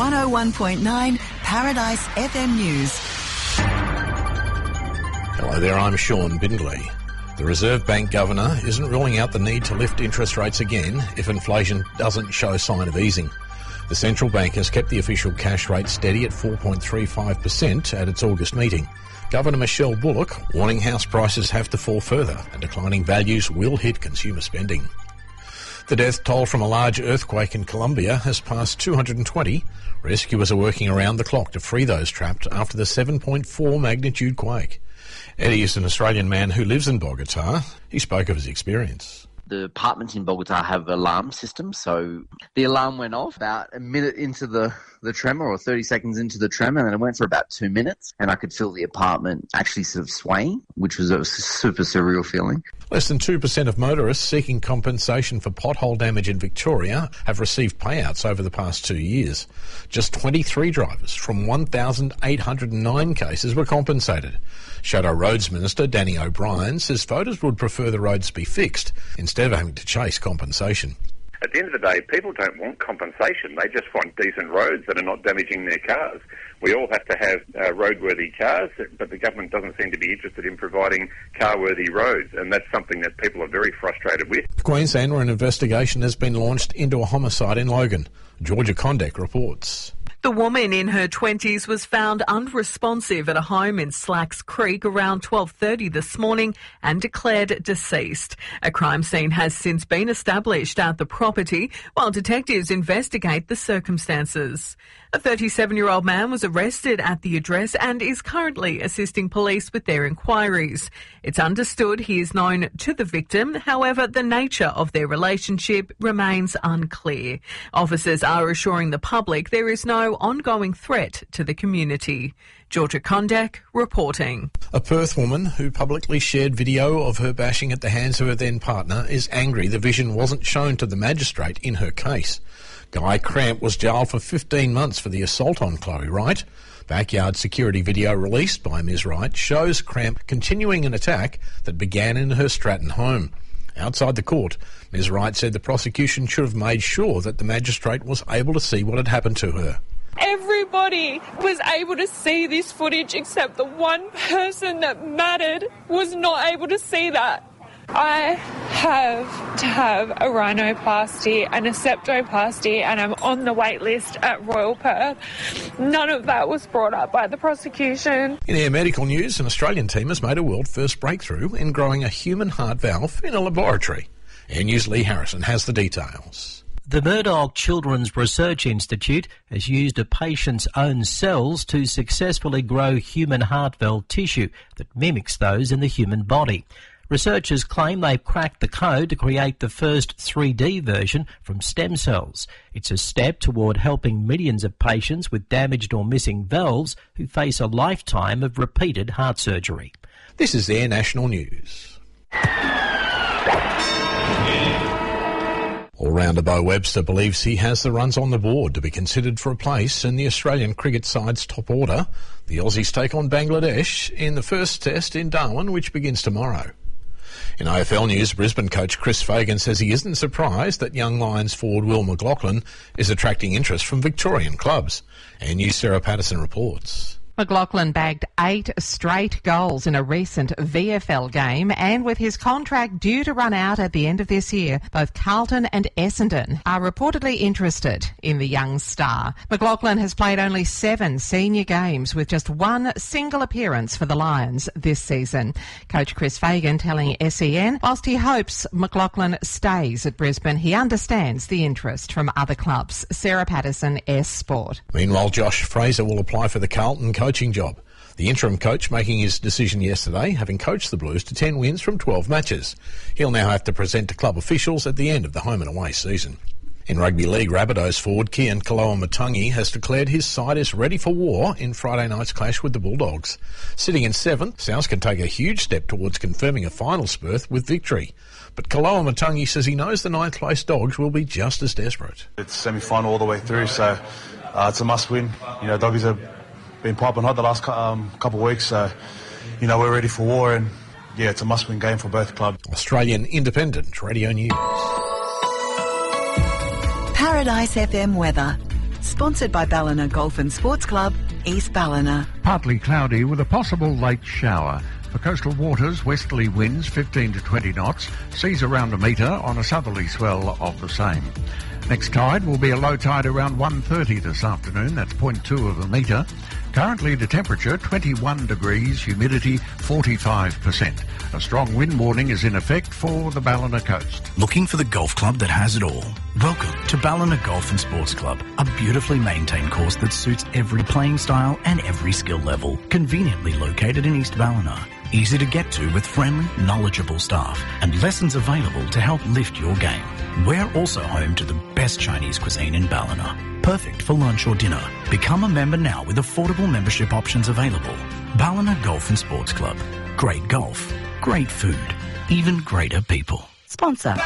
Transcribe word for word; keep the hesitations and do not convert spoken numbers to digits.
one oh one point nine Paradise F M News. Hello there, I'm Sean Bindley. The Reserve Bank Governor isn't ruling out the need to lift interest rates again if inflation doesn't show sign of easing. The central bank has kept the official cash rate steady at four point three five percent at its August meeting. Governor Michelle Bullock warning house prices have to fall further and declining values will hit consumer spending. The death toll from a large earthquake in Colombia has passed two hundred twenty. Rescuers are working around the clock to free those trapped after the seven point four magnitude quake. Eddie is an Australian man who lives in Bogota. He spoke of his experience. The apartments in Bogota have alarm systems, so the alarm went off about a minute into the, the tremor or thirty seconds into the tremor, and it went for about two minutes, and I could feel the apartment actually sort of swaying, which was a super surreal feeling. Less than two percent of motorists seeking compensation for pothole damage in Victoria have received payouts over the past two years. Just twenty-three drivers from one thousand eight hundred nine cases were compensated. Shadow Roads Minister Danny O'Brien says voters would prefer the roads be fixed instead of having to chase compensation. At the end of the day, people don't want compensation. They just want decent roads that are not damaging their cars. We all have to have uh, roadworthy cars, but the government doesn't seem to be interested in providing car-worthy roads, and that's something that people are very frustrated with. Queensland, where an investigation has been launched into a homicide in Logan. Georgia Condek reports. The woman in her twenties was found unresponsive at a home in Slacks Creek around twelve thirty this morning and declared deceased. A crime scene has since been established at the property while detectives investigate the circumstances. A thirty-seven-year-old man was arrested at the address and is currently assisting police with their inquiries. It's understood he is known to the victim, however, the nature of their relationship remains unclear. Officers are assuring the public there is no ongoing threat to the community. Georgia Condek reporting. A Perth woman who publicly shared video of her bashing at the hands of her then partner is angry the vision wasn't shown to the magistrate in her case. Guy Cramp was jailed for fifteen months for the assault on Chloe Wright. Backyard security video released by Miz Wright shows Cramp continuing an attack that began in her Stratton home. Outside the court, Miz Wright said the prosecution should have made sure that the magistrate was able to see what had happened to her. Everybody was able to see this footage except the one person that mattered was not able to see that. I have to have a rhinoplasty and a septoplasty, and I'm on the wait list at Royal Perth. None of that was brought up by the prosecution. In Air Medical news, an Australian team has made a world-first breakthrough in growing a human heart valve in a laboratory. Air News' Lee Harrison has the details. The Murdoch Children's Research Institute has used a patient's own cells to successfully grow human heart valve tissue that mimics those in the human body. Researchers claim they've cracked the code to create the first three D version from stem cells. It's a step toward helping millions of patients with damaged or missing valves who face a lifetime of repeated heart surgery. This is Air National News. All-rounder Bo Webster believes he has the runs on the board to be considered for a place in the Australian cricket side's top order. The Aussies take on Bangladesh in the first test in Darwin, which begins tomorrow. In A F L news, Brisbane coach Chris Fagan says he isn't surprised that young Lions forward Will McLachlan is attracting interest from Victorian clubs. And News Sarah Patterson reports. McLachlan bagged eight straight goals in a recent V F L game, and with his contract due to run out at the end of this year, both Carlton and Essendon are reportedly interested in the young star. McLachlan has played only seven senior games with just one single appearance for the Lions this season. Coach Chris Fagan telling S E N, whilst he hopes McLachlan stays at Brisbane, he understands the interest from other clubs. Sarah Patterson, S Sport. Meanwhile, Josh Fraser will apply for the Carlton coaching job. The interim coach making his decision yesterday, having coached the Blues to ten wins from twelve matches. He'll now have to present to club officials at the end of the home and away season. In rugby league, Rabbitohs forward Kian Kaloa-Matangi has declared his side is ready for war in Friday night's clash with the Bulldogs. Sitting in seventh, South can take a huge step towards confirming a finals berth with victory. But Kaloa-Matangi says he knows the ninth place Dogs will be just as desperate. It's semi-final all the way through, so uh, it's a must-win. You know, Doggies have been piping hot the last um, couple of weeks, so, you know, we're ready for war, and, yeah, it's a must-win game for both clubs. Australian Independent Radio News. Paradise F M weather. Sponsored by Ballina Golf and Sports Club, East Ballina. Partly cloudy with a possible late shower. For coastal waters, westerly winds fifteen to twenty knots, seas around a metre on a southerly swell of the same. Next tide will be a low tide around one thirty this afternoon, that's zero point two of a metre. Currently the temperature twenty-one degrees, humidity forty-five percent. A strong wind warning is in effect for the Ballina coast. Looking for the golf club that has it all? Welcome to Ballina Golf and Sports Club, a beautifully maintained course that suits every playing style and every skill level. Conveniently located in East Ballina. Easy to get to with friendly, knowledgeable staff and lessons available to help lift your game. We're also home to the best Chinese cuisine in Ballina. Perfect for lunch or dinner. Become a member now with affordable membership options available. Ballina Golf and Sports Club. Great golf, great food, even greater people. Sponsor.